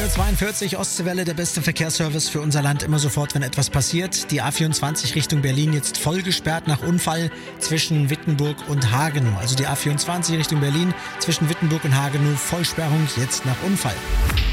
9.42 Uhr, Ostseewelle, der beste Verkehrsservice für unser Land, immer sofort, wenn etwas passiert. Die A24 Richtung Berlin jetzt voll gesperrt nach Unfall zwischen Wittenburg und Hagenow. Also die A24 Richtung Berlin zwischen Wittenburg und Hagenow, Vollsperrung jetzt nach Unfall.